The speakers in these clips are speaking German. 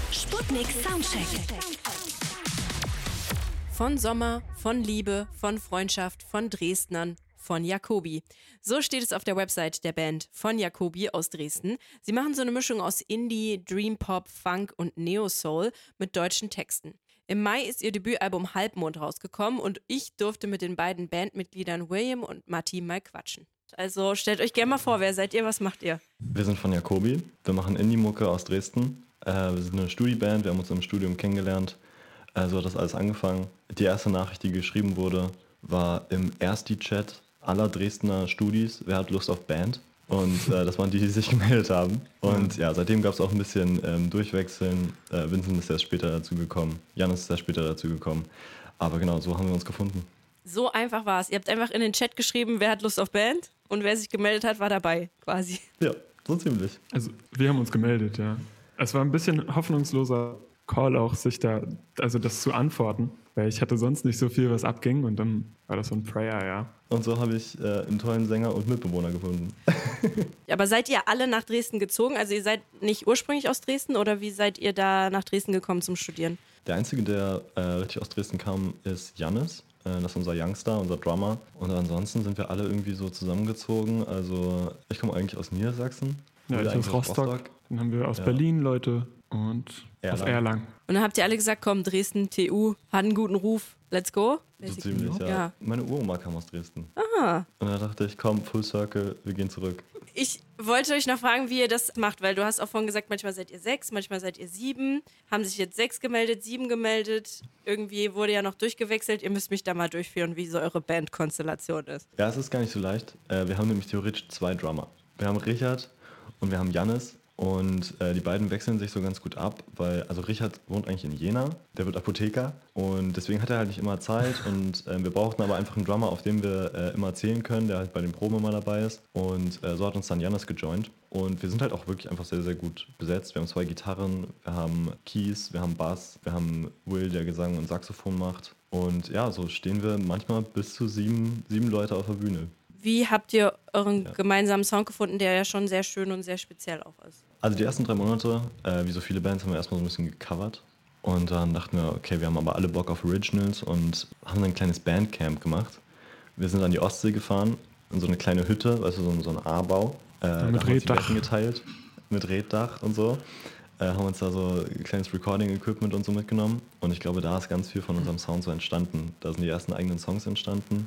Sputnik Soundcheck. Von Sommer, von Liebe, von Freundschaft, von Dresdnern, von Jacobi. So steht es auf der Website der Band von Jacobi aus Dresden. Sie machen so eine Mischung aus Indie, Dream Pop, Funk und Neo-Soul mit deutschen Texten. Im Mai ist ihr Debütalbum Halbmond rausgekommen und ich durfte mit den beiden Bandmitgliedern William und Matti mal quatschen. Also stellt euch gerne mal vor, wer seid ihr, was macht ihr? Wir sind von Jacobi, wir machen Indie-Mucke aus Dresden. Wir sind eine Studieband, wir haben uns im Studium kennengelernt. So hat das alles angefangen. Die erste Nachricht, die geschrieben wurde, war im Ersti-Chat aller Dresdner Studis, wer hat Lust auf Band? Und das waren die sich gemeldet haben. Und ja, seitdem gab es auch ein bisschen Durchwechseln. Vincent ist erst später dazu gekommen, Janis ist erst später dazu gekommen. Aber genau, so haben wir uns gefunden. So einfach war es. Ihr habt einfach in den Chat geschrieben, wer hat Lust auf Band? Und wer sich gemeldet hat, war dabei, quasi. Ja, so ziemlich. Also wir haben uns gemeldet, ja. Es war ein bisschen hoffnungsloser Call auch, das zu antworten, weil ich hatte sonst nicht so viel, was abging und dann war das so ein Prayer, ja. Und so habe ich einen tollen Sänger und Mitbewohner gefunden. Aber seid ihr alle nach Dresden gezogen? Also ihr seid nicht ursprünglich aus Dresden oder wie seid ihr da nach Dresden gekommen zum Studieren? Der Einzige, der richtig aus Dresden kam, ist Janis. Das ist unser Youngster, unser Drummer. Und ansonsten sind wir alle irgendwie so zusammengezogen. Also ich komme eigentlich aus Niedersachsen. Ja, ich aus Rostock. Dann haben wir aus Berlin Leute und aus Erlangen. Und dann habt ihr alle gesagt, komm, Dresden, TU, hat einen guten Ruf, let's go? So ziemlich, ja. Meine Uroma kam aus Dresden. Aha. Und da dachte ich, komm, Full Circle, wir gehen zurück. Ich wollte euch noch fragen, wie ihr das macht, weil du hast auch vorhin gesagt, manchmal seid ihr 6, manchmal seid ihr 7. Haben sich jetzt 6 gemeldet, 7 gemeldet. Irgendwie wurde ja noch durchgewechselt. Ihr müsst mich da mal durchführen, wie so eure Bandkonstellation ist. Ja, es ist gar nicht so leicht. Wir haben nämlich theoretisch 2 Drummer. Wir haben Richard und wir haben Janis. Und die beiden wechseln sich so ganz gut ab, weil, also Richard wohnt eigentlich in Jena, der wird Apotheker und deswegen hat er halt nicht immer Zeit und wir brauchten aber einfach einen Drummer, auf den wir immer zählen können, der halt bei den Proben immer dabei ist und so hat uns dann Janis gejoint und wir sind halt auch wirklich einfach sehr, sehr gut besetzt. Wir haben 2 Gitarren, wir haben Keys, wir haben Bass, wir haben Will, der Gesang und Saxophon macht und ja, so stehen wir manchmal bis zu 7 Leute auf der Bühne. Wie habt ihr euren gemeinsamen Song gefunden, der ja schon sehr schön und sehr speziell auch ist? Also die ersten 3 Monate, wie so viele Bands, haben wir erstmal so ein bisschen gecovert. Und dann dachten wir, okay, wir haben aber alle Bock auf Originals und haben ein kleines Bandcamp gemacht. Wir sind an die Ostsee gefahren, in so eine kleine Hütte, weißt du, so ein A-Bau. Mit Reddach. Geteilt, mit Reddach und so. Haben uns da so ein kleines Recording-Equipment und so mitgenommen. Und ich glaube, da ist ganz viel von unserem Sound so entstanden. Da sind die ersten eigenen Songs entstanden.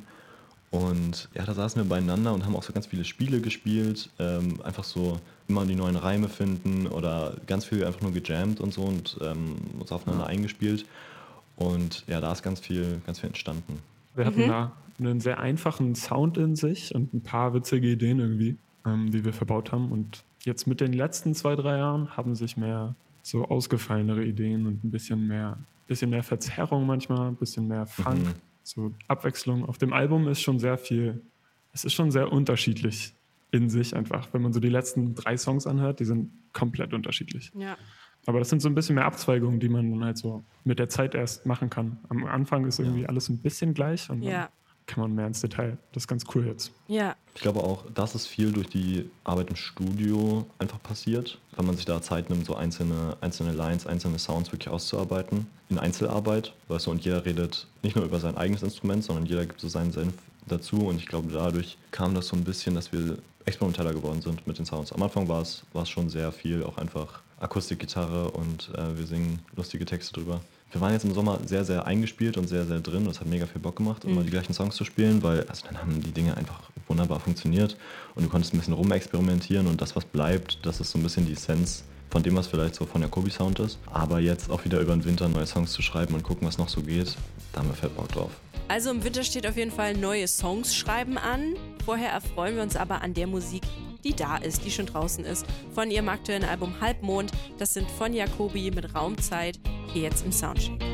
Und ja, da saßen wir beieinander und haben auch so ganz viele Spiele gespielt, einfach so immer die neuen Reime finden oder ganz viel einfach nur gejammt und so und uns aufeinander eingespielt. Und ja, da ist ganz viel entstanden. Wir hatten da einen sehr einfachen Sound in sich und ein paar witzige Ideen irgendwie, die wir verbaut haben. Und jetzt mit den letzten 2-3 Jahren haben sich mehr so ausgefallenere Ideen und ein bisschen mehr Verzerrung manchmal, ein bisschen mehr Funk. So Abwechslung. Auf dem Album ist schon sehr viel, es ist schon sehr unterschiedlich in sich einfach. Wenn man so die letzten 3 Songs anhört, die sind komplett unterschiedlich. Ja. Aber das sind so ein bisschen mehr Abzweigungen, die man dann halt so mit der Zeit erst machen kann. Am Anfang ist irgendwie alles ein bisschen gleich und dann kann man mehr ins Detail. Das ist ganz cool jetzt. Ja. Ich glaube auch, dass es viel durch die Arbeit im Studio einfach passiert, wenn man sich da Zeit nimmt, so einzelne Lines, einzelne Sounds wirklich auszuarbeiten. In Einzelarbeit, weißt du, und jeder redet nicht nur über sein eigenes Instrument, sondern jeder gibt so seinen Senf dazu. Und ich glaube, dadurch kam das so ein bisschen, dass wir experimenteller geworden sind mit den Sounds. Am Anfang war es schon sehr viel, auch einfach Akustikgitarre und wir singen lustige Texte drüber. Wir waren jetzt im Sommer sehr, sehr eingespielt und sehr, sehr drin. Das hat mega viel Bock gemacht, immer die gleichen Songs zu spielen, weil also dann haben die Dinge einfach wunderbar funktioniert und du konntest ein bisschen rumexperimentieren und das, was bleibt, das ist so ein bisschen die Essenz von dem, was vielleicht so von der Jacobi-Sound ist. Aber jetzt auch wieder über den Winter neue Songs zu schreiben und gucken, was noch so geht, da haben wir fett Bock drauf. Also im Winter steht auf jeden Fall neue Songs schreiben an. Vorher erfreuen wir uns aber an der Musik, die da ist, die schon draußen ist, von ihrem aktuellen Album Halbmond. Das sind von Jacobi mit Raumzeit, hier jetzt im Soundcheck.